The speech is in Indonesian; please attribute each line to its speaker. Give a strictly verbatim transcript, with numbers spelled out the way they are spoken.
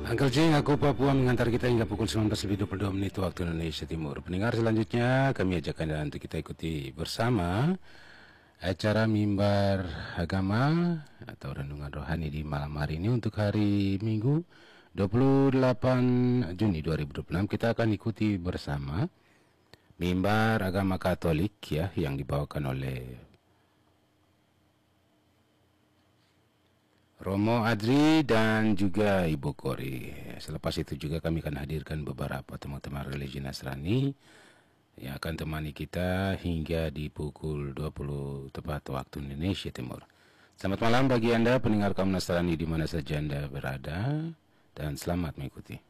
Speaker 1: Uncle Jing, aku Papua mengantar kita hingga pukul sembilan belas lebih dua puluh dua menit waktu Indonesia Timur. Pendengar, selanjutnya kami ajak Anda untuk kita ikuti bersama acara Mimbar Agama atau Renungan Rohani di malam hari ini untuk hari Minggu dua puluh delapan Juni dua ribu dua puluh enam. Kita akan ikuti bersama Mimbar Agama Katolik ya, yang dibawakan oleh Romo Adri dan juga Ibu Kori. Selepas itu juga kami akan hadirkan beberapa teman-teman religi Nasrani yang akan temani kita hingga di pukul dua puluh tepat waktu Indonesia Timur. Selamat malam bagi Anda pendengar kaum Nasrani di mana saja Anda berada, dan selamat mengikuti.